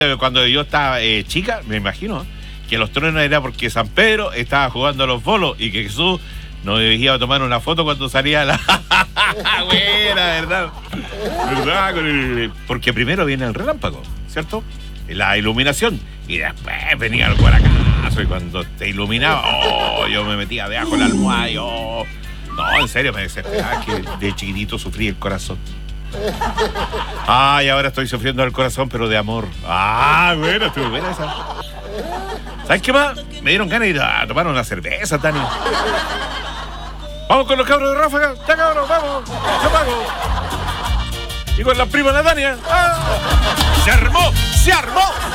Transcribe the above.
Cuando yo estaba chica, me imagino que los truenos era porque San Pedro estaba jugando a los bolos y que Jesús nos iba a tomar una foto cuando salía la... Buena, ¿verdad? Porque primero viene el relámpago, ¿cierto? La iluminación. Y después venía el guaracazo y cuando te iluminaba, yo me metía debajo de la almohada y no, en serio, me desesperaba, que de chiquitito sufrí el corazón. Y ahora estoy sufriendo el corazón, pero de amor. Bueno, estuvo buena esa. ¿Sabes qué más? Me dieron ganas de ir a tomar una cerveza, Tania. Vamos con los cabros de Ráfaga. Ya, cabros, vamos. Chapago. Y con la prima de Tania. ¡Se armó! ¡Se armó!